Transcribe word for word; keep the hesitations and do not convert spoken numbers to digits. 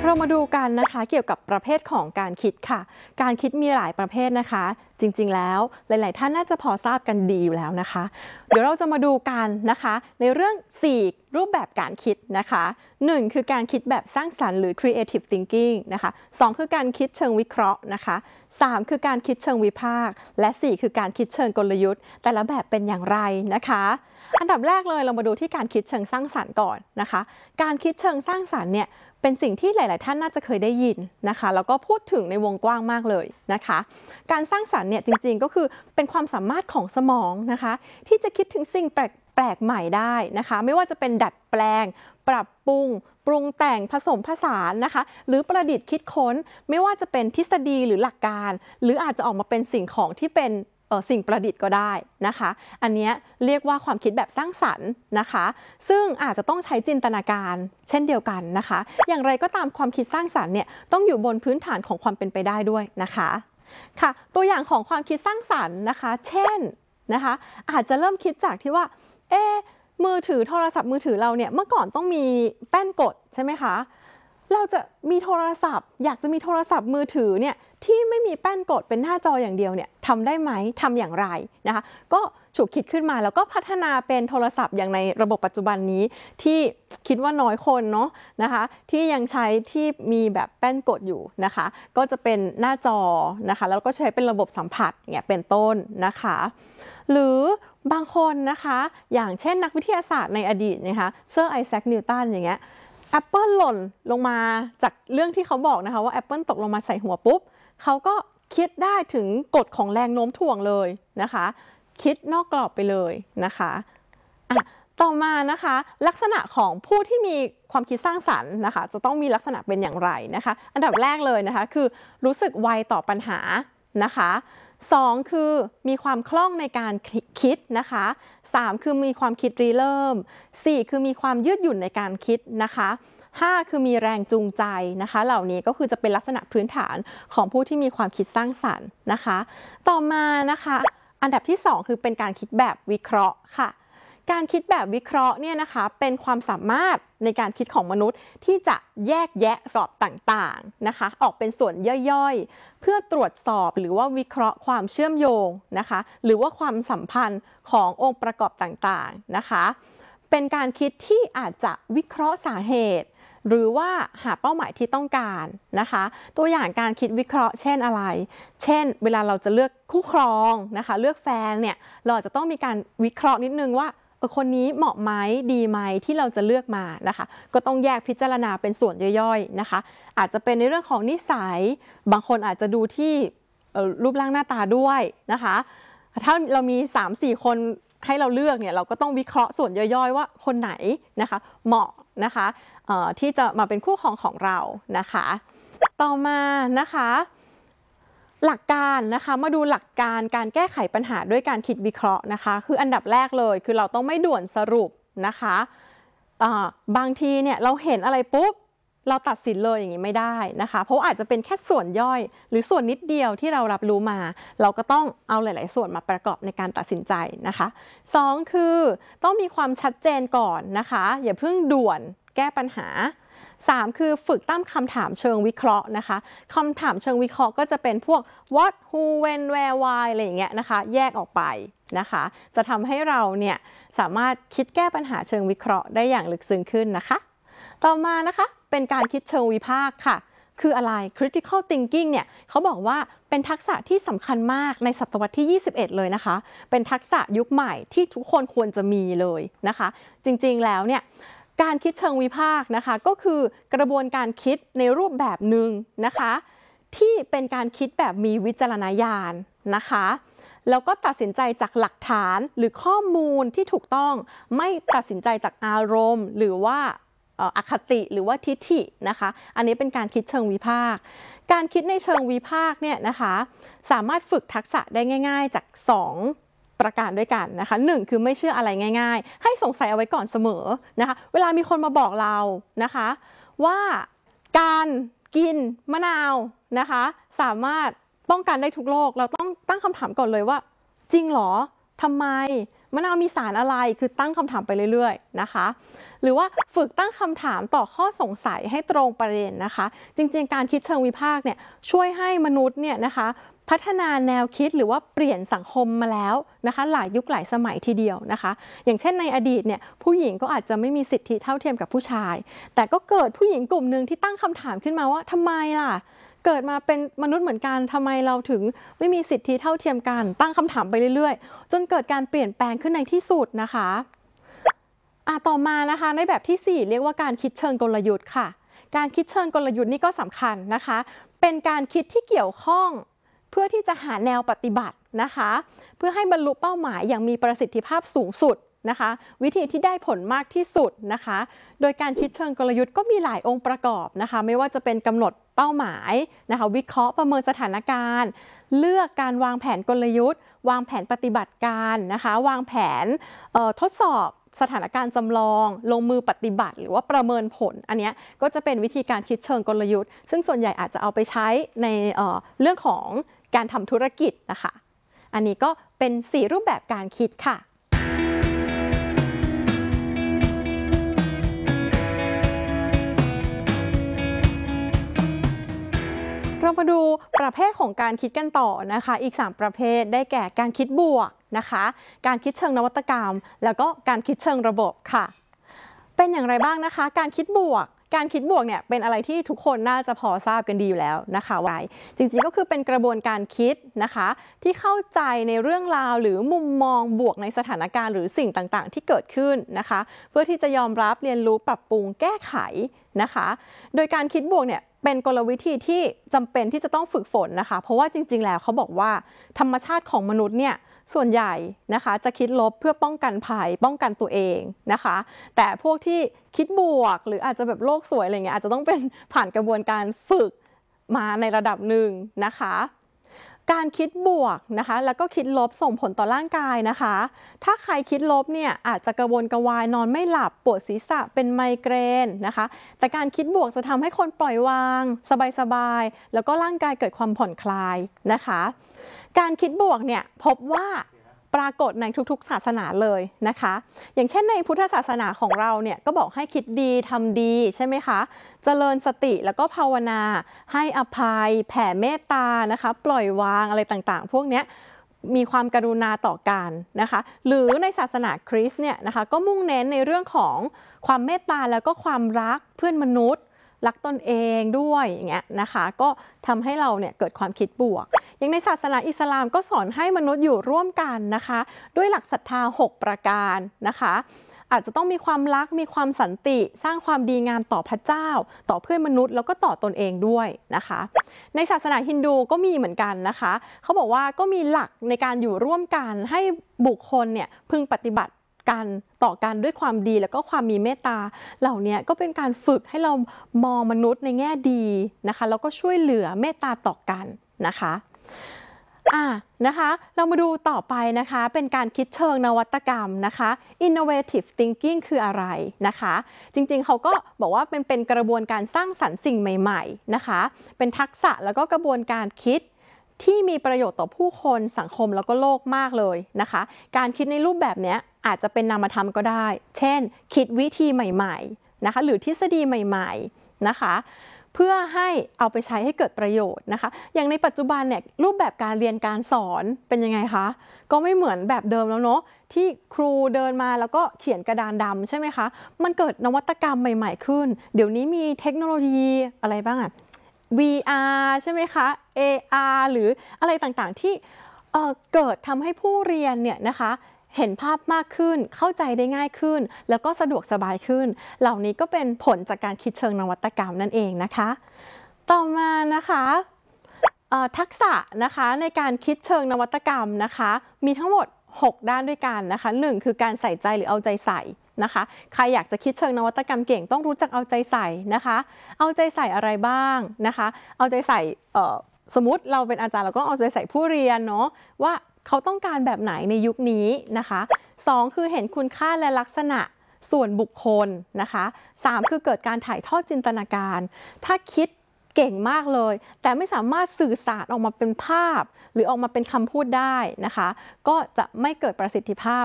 เรามาดูกันนะคะเกี่ยวกับประเภทของการคิดค่ะการคิดมีหลายประเภทนะคะจริงๆแล้วหลายๆท่านน่าจะพอทราบกันดีอยู่แล้วนะคะเดี๋ยวเราจะมาดูกันนะคะในเรื่องสี่รูปแบบการคิดนะคะหนึ่งคือการคิดแบบสร้างสรรค์หรือ creative thinking นะคะสองคือการคิดเชิงวิเคราะห์นะคะสามคือการคิดเชิงวิพากษ์และสี่คือการคิดเชิงกลยุทธ์แต่ละแบบเป็นอย่างไรนะคะอันดับแรกเลยเรามาดูที่การคิดเชิงสร้างสรรค์ก่อนนะคะการคิดเชิงสร้างสรรค์เนี่ยเป็นสิ่งที่หลายๆท่านน่าจะเคยได้ยินนะคะแล้วก็พูดถึงในวงกว้างมากเลยนะคะการสร้างสรรค์เนี่ยจริงๆก็คือเป็นความสามารถของสมองนะคะที่จะคิดถึงสิ่งแปลกแปลกใหม่ได้นะคะไม่ว่าจะเป็นดัดแปลงปรับปรุงปรุงแต่งผสมผสานนะคะหรือประดิษฐ์คิดค้นไม่ว่าจะเป็นทฤษฎีหรือหลักการหรืออาจจะออกมาเป็นสิ่งของที่เป็นสิ่งประดิษฐ์ก็ได้นะคะอันนี้เรียกว่าความคิดแบบสร้างสรรค์นะคะซึ่งอาจจะต้องใช้จินตนาการเช่นเดียวกันนะคะอย่างไรก็ตามความคิดสร้างสรรค์เนี่ยต้องอยู่บนพื้นฐานของความเป็นไปได้ด้วยนะคะค่ะตัวอย่างของความคิดสร้างสรรค์นะคะเช่นนะคะอาจจะเริ่มคิดจากที่ว่าเอ๊ะมือถือโทรศัพท์มือถือเราเนี่ยเมื่อก่อนต้องมีแป้นกดใช่ไหมคะเราจะมีโทรศัพท์อยากจะมีโทรศัพท์มือถือเนี่ยที่ไม่มีแป้นกดเป็นหน้าจออย่างเดียวเนี่ยทำได้ไหมทำอย่างไรนะคะก็ฉุกคิดขึ้นมาแล้วก็พัฒนาเป็นโทรศัพท์อย่างในระบบปัจจุบันนี้ที่คิดว่าน้อยคนเนาะนะคะที่ยังใช้ที่มีแบบแป้นกดอยู่นะคะก็จะเป็นหน้าจอนะคะแล้วก็ใช้เป็นระบบสัมผัสเนี่ยเป็นต้นนะคะหรือบางคนนะคะอย่างเช่นนักวิทยาศาสตร์ในอดีตนะคะเซอร์ไอแซคนิวตันอย่างเงี้ยแอปเปิลหล่นลงมาจากเรื่องที่เขาบอกนะคะว่าแอปเปิลตกลงมาใส่หัวปุ๊บเขาก็คิดได้ถึงกฎของแรงโน้มถ่วงเลยนะคะคิดนอกกรอบไปเลยนะคะอ่ะต่อมานะคะลักษณะของผู้ที่มีความคิดสร้างสรรค์นะคะจะต้องมีลักษณะเป็นอย่างไรนะคะอันดับแรกเลยนะคะคือรู้สึกไวต่อปัญหานะคะสองคือมีความคล่องในการคิดนะคะสามคือมีความคิดริเริ่มสี่คือมีความยืดหยุ่นในการคิดนะคะห้าคือมีแรงจูงใจนะคะเหล่านี้ก็คือจะเป็นลักษณะพื้นฐานของผู้ที่มีความคิดสร้างสรรค์นะคะต่อมานะคะอันดับที่สองคือเป็นการคิดแบบวิเคราะห์ค่ะการคิดแบบวิเคราะห์เนี่ยนะคะเป็นความสามารถในการคิดของมนุษย์ที่จะแยกแยะสอบต่างๆนะคะออกเป็นส่วนย่อยๆเพื่อตรวจสอบหรือว่าวิเคราะห์ความเชื่อมโยงนะคะหรือว่าความสัมพันธ์ขององค์ประกอบต่างๆนะคะเป็นการคิดที่อาจจะวิเคราะห์สาเหตุหรือว่าหาเป้าหมายที่ต้องการนะคะตัวอย่างการคิดวิเคราะห์เช่นอะไรเช่นเวลาเราจะเลือกคู่ครองนะคะเลือกแฟนเนี่ยเราจะต้องมีการวิเคราะห์นิดนึงว่าเออคนนี้เหมาะไหมดีไหมที่เราจะเลือกมานะคะก็ต้องแยกพิจารณาเป็นส่วนย่อยๆนะคะอาจจะเป็นในเรื่องของนิสัยบางคนอาจจะดูที่รูปร่างหน้าตาด้วยนะคะถ้าเรามี สามสี่ คนให้เราเลือกเนี่ยเราก็ต้องวิเคราะห์ส่วนย่อยๆว่าคนไหนนะคะเหมาะนะคะที่จะมาเป็นคู่ครองของเรานะคะต่อมานะคะหลักการนะคะมาดูหลักการการแก้ไขปัญหาด้วยการคิดวิเคราะห์นะคะคืออันดับแรกเลยคือเราต้องไม่ด่วนสรุปนะคะบางทีเนี่ยเราเห็นอะไรปุ๊บเราตัดสินเลยอย่างนี้ไม่ได้นะคะเพราะอาจจะเป็นแค่ส่วนย่อยหรือส่วนนิดเดียวที่เรารับรู้มาเราก็ต้องเอาหลายๆส่วนมาประกอบในการตัดสินใจนะคะสองคือต้องมีความชัดเจนก่อนนะคะอย่าเพิ่งด่วนแก้ปัญหาสามคือฝึกตั้งคำถามเชิงวิเคราะห์นะคะคำถามเชิงวิเคราะห์ก็จะเป็นพวก what who when where why อะไรอย่างเงี้ยนะคะแยกออกไปนะคะจะทำให้เราเนี่ยสามารถคิดแก้ปัญหาเชิงวิเคราะห์ได้อย่างลึกซึ้งขึ้นนะคะต่อมานะคะเป็นการคิดเชิงวิพากษ์ค่ะคืออะไร critical thinking เนี่ยเขาบอกว่าเป็นทักษะที่สำคัญมากในศตวรรษที่ยี่สิบเอ็ดเลยนะคะเป็นทักษะยุคใหม่ที่ทุกคนควรจะมีเลยนะคะจริงๆแล้วเนี่ยการคิดเชิงวิพากษ์นะคะก็คือกระบวนการคิดในรูปแบบหนึ่งนะคะที่เป็นการคิดแบบมีวิจารณญาณนะคะแล้วก็ตัดสินใจจากหลักฐานหรือข้อมูลที่ถูกต้องไม่ตัดสินใจจากอารมณ์หรือว่าอคติหรือว่าทิฐินะคะอันนี้เป็นการคิดเชิงวิพากษ์การคิดในเชิงวิพากษ์เนี่ยนะคะสามารถฝึกทักษะได้ง่ายๆจากสองประการด้วยกันนะคะหนึ่งคือไม่เชื่ออะไรง่ายๆให้สงสัยเอาไว้ก่อนเสมอนะคะเวลามีคนมาบอกเรานะคะว่าการกินมะนาวนะคะสามารถป้องกันได้ทุกโรคเราต้องตั้งคำถามก่อนเลยว่าจริงหรอทำไมมะนาวมีสารอะไรคือตั้งคำถามไปเรื่อยๆนะคะหรือว่าฝึกตั้งคำถามต่อข้อสงสัยให้ตรงประเด็นนะคะจริงๆการคิดเชิงวิพากษ์เนี่ยช่วยให้มนุษย์เนี่ยนะคะพัฒนาแนวคิดหรือว่าเปลี่ยนสังคมมาแล้วนะคะหลายยุคหลายสมัยทีเดียวนะคะอย่างเช่นในอดีตเนี่ยผู้หญิงก็อาจจะไม่มีสิทธิเท่าเทียมกับผู้ชายแต่ก็เกิดผู้หญิงกลุ่มหนึ่งที่ตั้งคำถามขึ้นมาว่าทำไมล่ะเกิดมาเป็นมนุษย์เหมือนกันทำไมเราถึงไม่มีสิทธิเท่าเทียมกันตั้งคำถามไปเรื่อยๆจนเกิดการเปลี่ยนแปลงขึ้นในที่สุดนะคะอ่ะต่อมานะคะในแบบที่สี่เรียกว่าการคิดเชิงกลยุทธ์ค่ะการคิดเชิงกลยุทธ์นี่ก็สำคัญนะคะเป็นการคิดที่เกี่ยวข้องเพื่อที่จะหาแนวปฏิบัตินะคะเพื่อให้บรรลุเป้าหมายอย่างมีประสิทธิภาพสูงสุดนะคะวิธีที่ได้ผลมากที่สุดนะคะโดยการคิดเชิงกลยุทธ์ก็มีหลายองค์ประกอบนะคะไม่ว่าจะเป็นกำหนดเป้าหมายนะคะวิเคราะห์ประเมินสถานการณ์เลือกการวางแผนกลยุทธ์วางแผนปฏิบัติการนะคะวางแผนทดสอบสถานการณ์จำลองลงมือปฏิบัติหรือว่าประเมินผลอันนี้ก็จะเป็นวิธีการคิดเชิงกลยุทธ์ซึ่งส่วนใหญ่อาจจะเอาไปใช้ในเอ่อเรื่องของการทำธุรกิจนะคะอันนี้ก็เป็นสี่รูปแบบการคิดค่ะเรามาดูประเภทของการคิดกันต่อนะคะอีกสามประเภทได้แก่การคิดบวกนะคะการคิดเชิงนวัตกรรมแล้วก็การคิดเชิงระบบค่ะเป็นอย่างไรบ้างนะคะการคิดบวกการคิดบวกเนี่ยเป็นอะไรที่ทุกคนน่าจะพอทราบกันดีอยู่แล้วนะคะว่าจริงๆก็คือเป็นกระบวนการคิดนะคะที่เข้าใจในเรื่องราวหรือมุมมองบวกในสถานการณ์หรือสิ่งต่างๆที่เกิดขึ้นนะคะเพื่อที่จะยอมรับเรียนรู้ปรับปรุงแก้ไขนะคะโดยการคิดบวกเนี่ยเป็นกลวิธีที่จำเป็นที่จะต้องฝึกฝนนะคะเพราะว่าจริงๆแล้วเขาบอกว่าธรรมชาติของมนุษย์เนี่ยส่วนใหญ่นะคะจะคิดลบเพื่อป้องกันภัยป้องกันตัวเองนะคะแต่พวกที่คิดบวกหรืออาจจะแบบโลกสวยอะไรเงี้ยอาจจะต้องเป็นผ่านกระบวนการฝึกมาในระดับหนึ่งนะคะการคิดบวกนะคะแล้วก็คิดลบส่งผลต่อร่างกายนะคะถ้าใครคิดลบเนี่ยอาจจะกระวนกระวายนอนไม่หลับปวดศีรษะเป็นไมเกรนนะคะแต่การคิดบวกจะทำให้คนปล่อยวางสบายๆแล้วก็ร่างกายเกิดความผ่อนคลายนะคะการคิดบวกเนี่ยพบว่าปรากฏในทุกๆศาสนาเลยนะคะอย่างเช่นในพุทธศาสนาของเราเนี่ยก็บอกให้คิดดีทำดีใช่ไหมคะเจริญสติแล้วก็ภาวนาให้อภัยแผ่เมตตานะคะปล่อยวางอะไรต่างๆพวกนี้มีความกรุณาต่อกันนะคะหรือในศาสนาคริสต์เนี่ยนะคะก็มุ่งเน้นในเรื่องของความเมตตาแล้วก็ความรักเพื่อนมนุษย์รักตนเองด้วยอย่างเงี้ยนะคะก็ทำให้เราเนี่ยเกิดความคิดบวกอย่างในศาสนาอิสลามก็สอนให้มนุษย์อยู่ร่วมกันนะคะด้วยหลักศรัทธาหกประการนะคะอาจจะต้องมีความรักมีความสันติสร้างความดีงามต่อพระเจ้าต่อเพื่อนมนุษย์แล้วก็ต่อตนเองด้วยนะคะในศาสนาฮินดูก็มีเหมือนกันนะคะเขาบอกว่าก็มีหลักในการอยู่ร่วมกันให้บุคคลเนี่ยพึงปฏิบัติกันต่อกันด้วยความดีแล้วก็ความมีเมตตาเหล่านี้ก็เป็นการฝึกให้เรามองมนุษย์ในแง่ดีนะคะแล้วก็ช่วยเหลือเมตตาต่อกันนะคะอ่ะนะคะเรามาดูต่อไปนะคะเป็นการคิดเชิงนวัตกรรมนะคะ innovative thinking คืออะไรนะคะจริงๆเขาก็บอกว่าเป็นเป็นกระบวนการสร้างสรรค์สิ่งใหม่ๆนะคะเป็นทักษะแล้วก็กระบวนการคิดที่มีประโยชน์ต่อผู้คนสังคมแล้วก็โลกมากเลยนะคะการคิดในรูปแบบนี้อาจจะเป็นนามธรรมก็ได้เช่นคิดวิธีใหม่ๆนะคะหรือทฤษฎีใหม่ๆนะคะเพื่อให้เอาไปใช้ให้เกิดประโยชน์นะคะอย่างในปัจจุบันเนี่ยรูปแบบการเรียนการสอนเป็นยังไงคะก็ไม่เหมือนแบบเดิมแล้วเนาะที่ครูเดินมาแล้วก็เขียนกระดานดำใช่ไหมคะมันเกิดนวัตกรรมใหม่ๆขึ้นเดี๋ยวนี้มีเทคโนโลยีอะไรบ้างอะวี อาร์ ใช่ไหมคะ เอ อาร์ หรืออะไรต่างๆที่เอ่อเกิดทำให้ผู้เรียนเนี่ยนะคะเห็นภาพมากขึ้นเข้าใจได้ง่ายขึ้นแล้วก็สะดวกสบายขึ้นเหล่านี้ก็เป็นผลจากการคิดเชิงนวัตกรรมนั่นเองนะคะต่อมานะคะทักษะนะคะในการคิดเชิงนวัตกรรมนะคะมีทั้งหมดหกด้านด้วยกันนะคะหนึ่งคือการใส่ใจหรือเอาใจใส่นะคะใครอยากจะคิดเชิงนวัตกรรมเก่งต้องรู้จักเอาใจใส่นะคะเอาใจใส่อะไรบ้างนะคะเอาใจใส่สมมุติเราเป็นอาจารย์เราก็เอาใจใส่ผู้เรียนเนาะว่าเขาต้องการแบบไหนในยุคนี้นะคะสองคือเห็นคุณค่าและลักษณะส่วนบุคคลนะคะสามคือเกิดการถ่ายทอดจินตนาการถ้าคิดเก่งมากเลยแต่ไม่สามารถสื่อสารออกมาเป็นภาพหรือออกมาเป็นคำพูดได้นะคะก็จะไม่เกิดประสิทธิภาพ